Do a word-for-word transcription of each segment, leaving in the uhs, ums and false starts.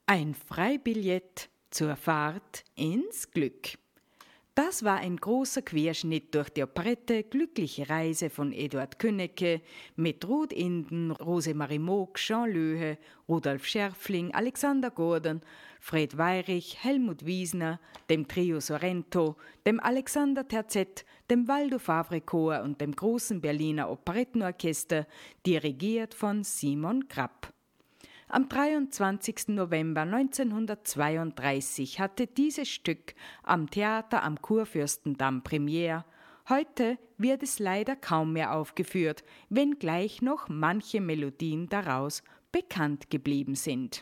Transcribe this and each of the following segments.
Ein Freibillett zur Fahrt ins Glück. Das war ein großer Querschnitt durch die Operette Glückliche Reise von Eduard Künneke mit Ruth Inden, Rosemarie Moog, Jean Löhe, Rudolf Scherfling, Alexander Gordon, Fred Weyrich, Helmut Wiesner, dem Trio Sorrento, dem Alexander Terzett, dem Waldo Favre Chor und dem großen Berliner Operettenorchester, dirigiert von Simon Krapp. Am dreiundzwanzigsten November neunzehnhundertzweiunddreißig hatte dieses Stück am Theater am Kurfürstendamm Premiere. Heute wird es leider kaum mehr aufgeführt, wenngleich noch manche Melodien daraus bekannt geblieben sind.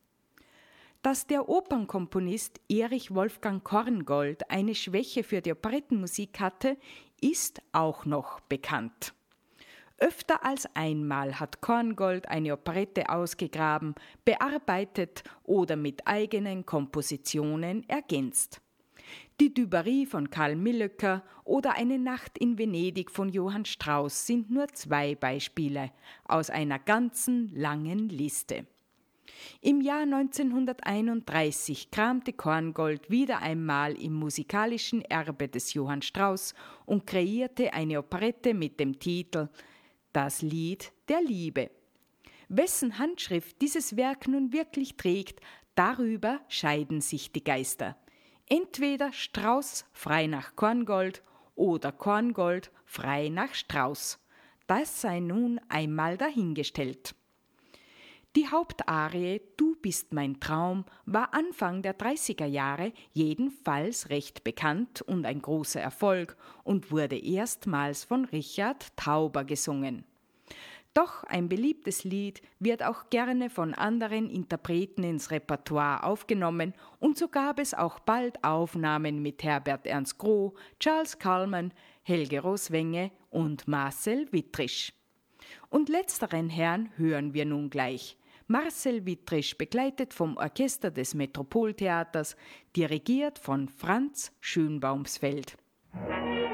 Dass der Opernkomponist Erich Wolfgang Korngold eine Schwäche für die Operettenmusik hatte, ist auch noch bekannt. Öfter als einmal hat Korngold eine Operette ausgegraben, bearbeitet oder mit eigenen Kompositionen ergänzt. Die Dubarry von Karl Millöcker oder Eine Nacht in Venedig von Johann Strauss sind nur zwei Beispiele aus einer ganzen langen Liste. Im Jahr neunzehnhunderteinunddreißig kramte Korngold wieder einmal im musikalischen Erbe des Johann Strauss und kreierte eine Operette mit dem Titel Das Lied der Liebe. Wessen Handschrift dieses Werk nun wirklich trägt, darüber scheiden sich die Geister. Entweder Strauss frei nach Korngold oder Korngold frei nach Strauss. Das sei nun einmal dahingestellt. Die Hauptarie Du bist mein Traum war Anfang der dreißiger Jahre jedenfalls recht bekannt und ein großer Erfolg und wurde erstmals von Richard Tauber gesungen. Doch ein beliebtes Lied wird auch gerne von anderen Interpreten ins Repertoire aufgenommen und so gab es auch bald Aufnahmen mit Herbert Ernst Groh, Charles Kallman, Helge Roswenge und Marcel Wittrisch. Und letzteren Herrn hören wir nun gleich. Marcel Wittrisch, begleitet vom Orchester des Metropoltheaters, dirigiert von Franz Schönbaumsfeld.